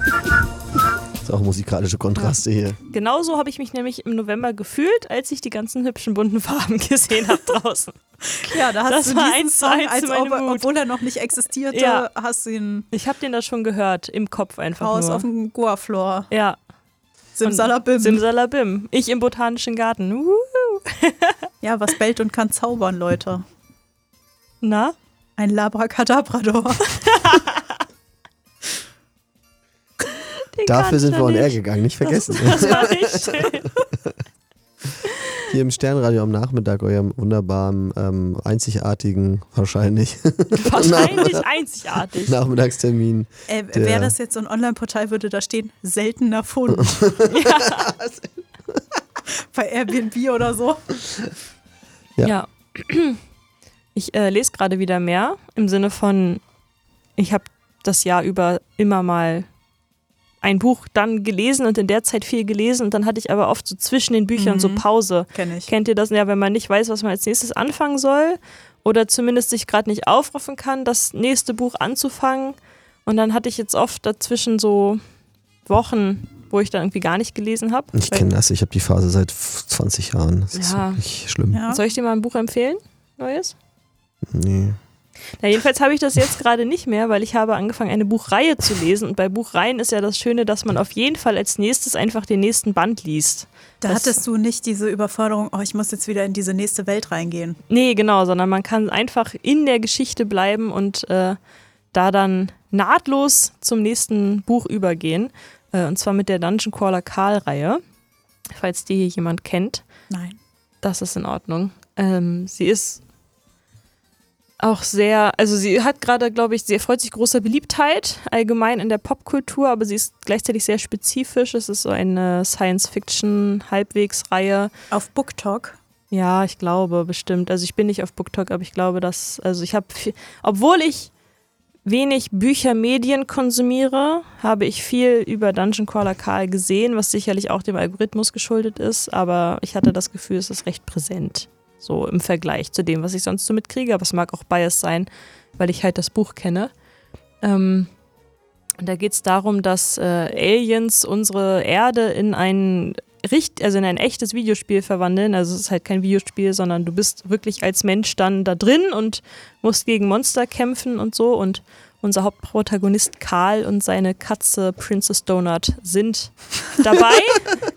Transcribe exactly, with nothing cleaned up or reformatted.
Das ist auch musikalische Kontraste ja. hier. Genauso habe ich mich nämlich im November gefühlt, als ich die ganzen hübschen bunten Farben gesehen habe draußen. Ja, da hast das du war diesen eins zu Song, eins als meine ob, er- Mut. obwohl er noch nicht existierte, Ja. hast du ihn Ich habe den da schon gehört, im Kopf einfach raus nur. auf dem Goa-Floor. Ja. Simsalabim. Simsalabim. Ich im Botanischen Garten. Uhu. Ja, was bellt und kann zaubern, Leute. Na? Ein Labracadabrador. Den Dafür kann sind ich wir on ja air nicht. gegangen, nicht vergessen. Das, das war nicht schön. Hier im Sternradio am Nachmittag, eurem wunderbaren, ähm, einzigartigen, wahrscheinlich, Wahrscheinlich einzigartig. Nachmittagstermin. Äh, Der- Wäre das jetzt so ein Online-Portal, würde da stehen, seltener Fund. Bei Airbnb oder so. Ja. Ja. Ich äh, lese gerade wieder mehr im Sinne von, ich habe das Jahr über immer mal ein Buch dann gelesen und in der Zeit viel gelesen und dann hatte ich aber oft so zwischen den Büchern Mhm. so Pause. Kenn ich. Kennt ihr das? Ja, wenn man nicht weiß, was man als nächstes anfangen soll oder zumindest sich gerade nicht aufraffen kann, das nächste Buch anzufangen. Und dann hatte ich jetzt oft dazwischen so Wochen, wo ich dann irgendwie gar nicht gelesen habe. Ich kenne das, ich habe die Phase seit zwanzig Jahren. Das ist Ja. wirklich schlimm. Ja. Soll ich dir mal ein Buch empfehlen? Neues? Nee. Na, jedenfalls habe ich das jetzt gerade nicht mehr, weil ich habe angefangen, eine Buchreihe zu lesen. Und bei Buchreihen ist ja das Schöne, dass man auf jeden Fall als nächstes einfach den nächsten Band liest. Da Das- hattest du nicht diese Überforderung, oh, ich muss jetzt wieder in diese nächste Welt reingehen. Nee, genau, sondern man kann einfach in der Geschichte bleiben und äh, da dann nahtlos zum nächsten Buch übergehen. Äh, und zwar mit der Dungeon Crawler Karl-Reihe. Falls die hier jemand kennt, Nein. das ist in Ordnung. Ähm, sie ist auch sehr, also sie hat gerade, glaube ich, sie erfreut sich großer Beliebtheit allgemein in der Popkultur, aber sie ist gleichzeitig sehr spezifisch. Es ist so eine Science-Fiction-Halbwegs-Reihe. Auf BookTok. Ja, ich glaube bestimmt. Also ich bin nicht auf BookTok, aber ich glaube, dass, also ich habe, obwohl ich wenig Bücher, Medien konsumiere, habe ich viel über Dungeon Crawler Karl gesehen, was sicherlich auch dem Algorithmus geschuldet ist, aber ich hatte das Gefühl, es ist recht präsent. So im Vergleich zu dem, was ich sonst so mitkriege. Aber es mag auch Bias sein, weil ich halt das Buch kenne. Ähm, und da geht es darum, dass äh, Aliens unsere Erde in ein richt- also in ein echtes Videospiel verwandeln. Also es ist halt kein Videospiel, sondern du bist wirklich als Mensch dann da drin und musst gegen Monster kämpfen und so. Und unser Hauptprotagonist Karl und seine Katze Princess Donut sind dabei.